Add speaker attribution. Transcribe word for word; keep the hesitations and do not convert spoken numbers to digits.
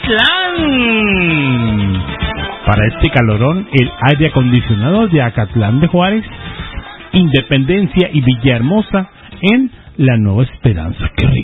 Speaker 1: Acatlán. Para este calorón, el aire acondicionado de Acatlán de Juárez, Independencia y Villahermosa en La Nueva Esperanza. ¡Qué rico!